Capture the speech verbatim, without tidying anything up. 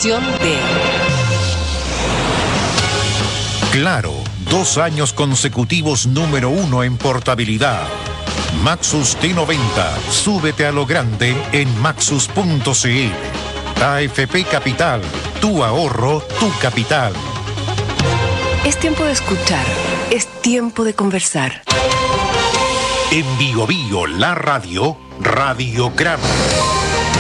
presentación de Claro, dos años consecutivos número uno en portabilidad. Maxus T noventa, súbete a lo grande en maxus punto c l. A F P Capital, tu ahorro, tu capital. Es tiempo de escuchar, es tiempo de conversar. En Bio Bio, la radio, Radiograma.